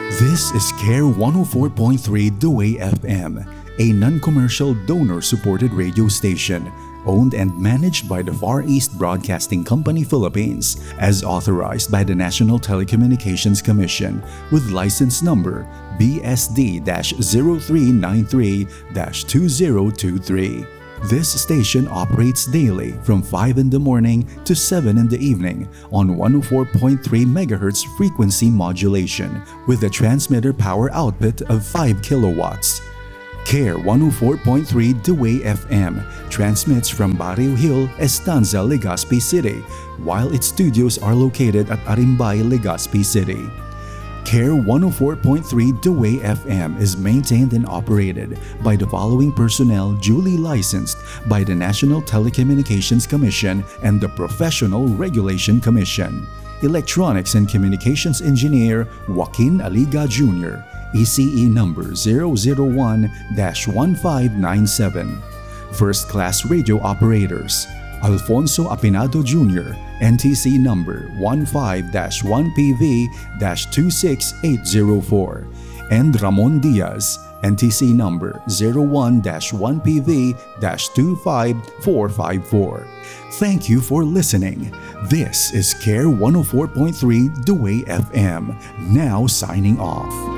This is CARE 104.3 The Way FM, a non-commercial donor-supported radio station owned and managed by the Far East Broadcasting Company Philippines as authorized by the National Telecommunications Commission with license number BSD-0393-2023. This station operates daily from 5 in the morning to 7 in the evening on 104.3 MHz frequency modulation with a transmitter power output of 5 kilowatts. CARE 104.3 The Way FM transmits from Barrio Hill, Estancia, Legazpi City, while its studios are located at Arimbay, Legazpi City. CARE 104.3 The Way FM is maintained and operated by the following personnel duly licensed by the National Telecommunications Commission and the Professional Regulation Commission. Electronics and Communications Engineer Joaquin Aliga Jr., ECE number 001-1597. First Class Radio Operators Alfonso Apinado Jr., NTC number 15-1PV-26804, and Ramon Diaz, NTC number 01-1PV-25454. Thank you for listening. This is CARE 104.3 The Way FM, now signing off.